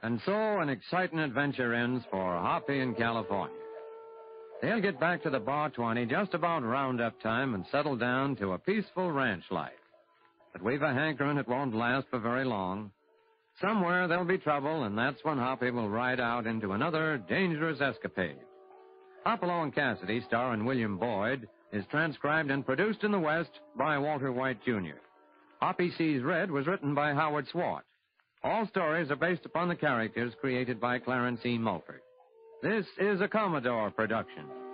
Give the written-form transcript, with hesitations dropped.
And so an exciting adventure ends for Hoppy in California. They'll get back to the Bar 20 just about roundup time and settle down to a peaceful ranch life. But we've a hankering it won't last for very long. Somewhere there'll be trouble, and that's when Hoppy will ride out into another dangerous escapade. Hopalong and Cassidy, starring William Boyd, is transcribed and produced in the West by Walter White, Jr. Hoppy Sees Red was written by Howard Swart. All stories are based upon the characters created by Clarence E. Mulford. This is a Commodore production.